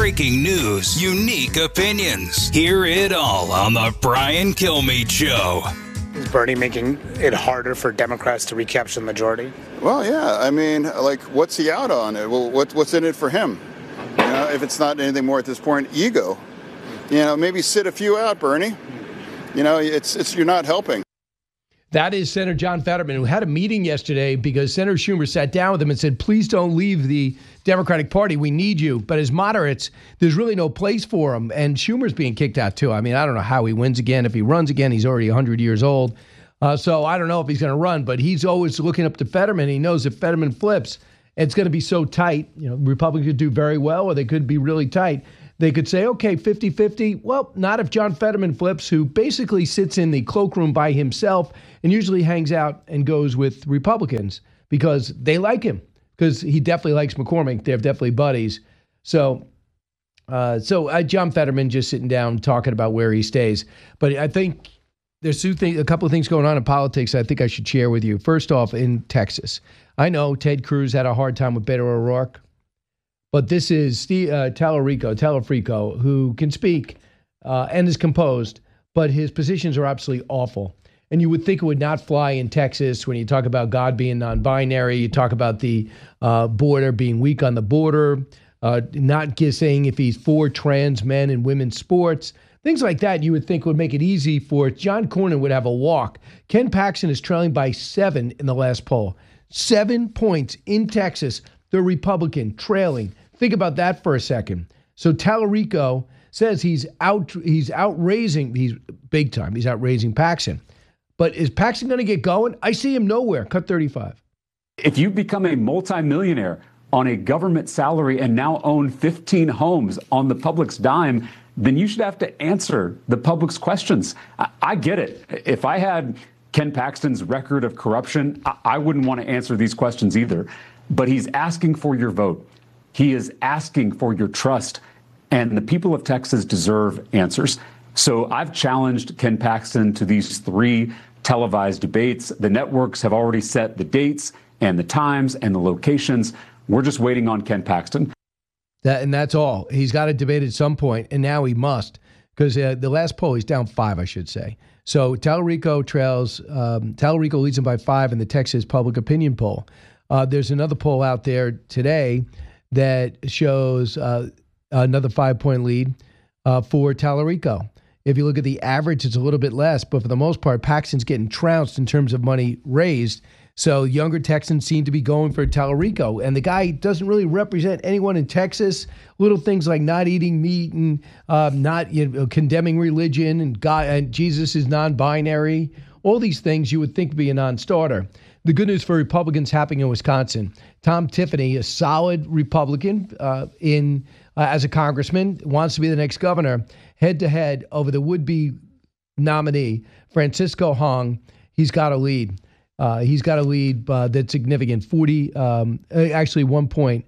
breaking news, unique opinions. Hear it all on the Brian Kilmeade Show. Is Bernie making it harder for Democrats to recapture the majority? Well, yeah. I mean, like, what's he out on? Well, what's in it for him? You know, if it's not anything more at this point, ego. You know, maybe sit a few out, Bernie. You know, it's you're not helping. That is Senator John Fetterman, who had a meeting yesterday because Senator Schumer sat down with him and said, please don't leave the Democratic Party. We need you. But as moderates, there's really no place for him. And Schumer's being kicked out, too. I mean, I don't know how he wins again. If he runs again, he's already 100 years old. So I don't know if he's going to run. But he's always looking up to Fetterman. He knows if Fetterman flips, it's going to be so tight. You know, Republicans could do very well, or they could be really tight. They could say, okay, 50-50. Well, not if John Fetterman flips, who basically sits in the cloakroom by himself and usually hangs out and goes with Republicans because they like him, because he definitely likes McCormick. They're definitely buddies. So John Fetterman just sitting down talking about where he stays. But I think there's a couple of things going on in politics I think I should share with you. First off, in Texas, I know Ted Cruz had a hard time with Beto O'Rourke. But this is Tallarico, who can speak and is composed, but his positions are absolutely awful. And you would think it would not fly in Texas when you talk about God being non-binary, you talk about the border being weak on the border, not saying if he's for trans men and women's sports. Things like that you would think would make it easy for John Cornyn would have a walk. Ken Paxton is trailing by 7 in the last poll. 7 points in Texas, the Republican trailing. Think about that for a second. So Tallarico says he's outraising Paxton. But is Paxton going to get going? I see him nowhere. Cut 35. If you become a multimillionaire on a government salary and now own 15 homes on the public's dime, then you should have to answer the public's questions. I get it. If I had Ken Paxton's record of corruption, I wouldn't want to answer these questions either. But he's asking for your vote. He is asking for your trust. And the people of Texas deserve answers. So I've challenged Ken Paxton to these 3 televised debates. The networks have already set the dates and the times and the locations. We're just waiting on Ken Paxton. And that's all. He's got to debate at some point, and now he must. Because the last poll, he's down 5, I should say. So Tallarico leads him by 5 in the Texas Public Opinion poll. There's another poll out there today that shows another 5-point lead for Tallarico. If you look at the average, it's a little bit less, but for the most part, Paxton's getting trounced in terms of money raised. So younger Texans seem to be going for Tallarico, and the guy doesn't really represent anyone in Texas. Little things like not eating meat and not condemning religion, and God and Jesus is non-binary. All these things you would think would be a non-starter. The good news for Republicans happening in Wisconsin. Tom Tiffany, a solid Republican as a congressman, wants to be the next governor, head-to-head over the would-be nominee, Francisco Hong. He's got a lead. That's significant, 1 point,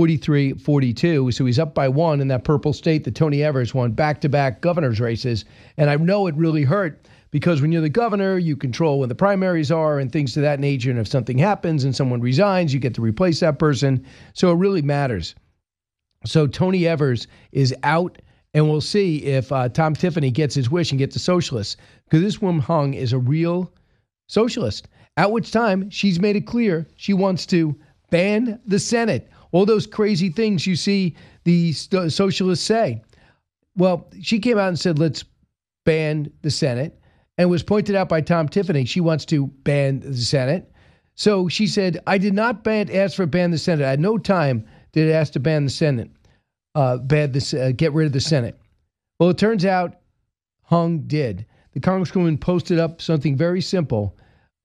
43-42. So he's up by 1 in that purple state that Tony Evers won back-to-back governor's races. And I know it really hurt, because when you're the governor, you control when the primaries are and things to that nature. And if something happens and someone resigns, you get to replace that person. So it really matters. So Tony Evers is out, and we'll see if Tom Tiffany gets his wish and gets a socialist. Because this woman Hung is a real socialist. At which time, she's made it clear she wants to ban the Senate. All those crazy things you see the socialists say. Well, she came out and said, let's ban the Senate. And was pointed out by Tom Tiffany, she wants to ban the Senate. So she said, I did not ask for ban the Senate. At no time did I ask to ban the Senate, get rid of the Senate. Well, it turns out Hung did. The Congresswoman posted up something very simple,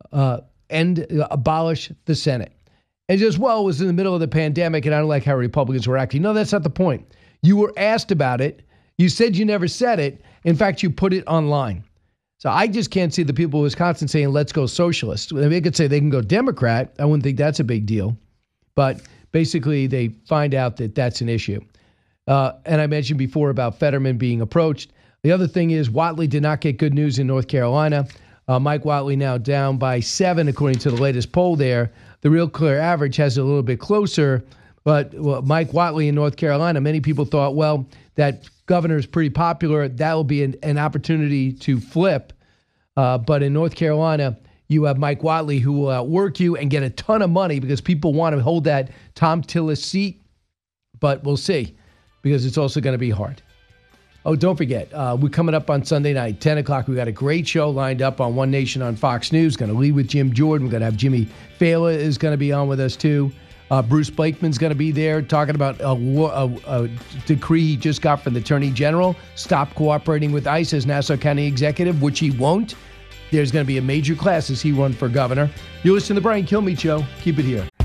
abolish the Senate. And just, well, it was in the middle of the pandemic and I don't like how Republicans were acting. No, that's not the point. You were asked about it. You said you never said it. In fact, you put it online. So I just can't see the people of Wisconsin saying, let's go socialist. They could say they can go Democrat. I wouldn't think that's a big deal. But basically, they find out that that's an issue. And I mentioned before about Fetterman being approached. The other thing is Whatley did not get good news in North Carolina. Mike Whatley now down by 7, according to the latest poll there. The Real Clear average has it a little bit closer. But Mike Whatley in North Carolina, many people thought, well, that governor is pretty popular. That will be an opportunity to flip. But in North Carolina, you have Mike Whatley who will outwork you and get a ton of money because people want to hold that Tom Tillis seat. But we'll see, because it's also going to be hard. Oh, don't forget, we're coming up on Sunday night, 10 o'clock. We got a great show lined up on One Nation on Fox News. Going to lead with Jim Jordan. We're going to have Jimmy Fallon is going to be on with us, too. Bruce Blakeman's going to be there talking about a decree he just got from the Attorney General. Stop cooperating with ICE as Nassau County Executive, which he won't. There's going to be a major class as he run for governor. You listen to the Brian Kilmeade Show. Keep it here.